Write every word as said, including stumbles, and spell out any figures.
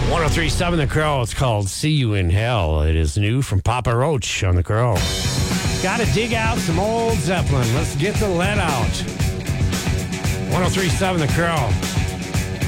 one oh three point seven The Crow. It's called See You in Hell. It is new from Papa Roach on The Crow. Gotta dig out some old Zeppelin. Let's get the lead out. one oh three point seven The Crow.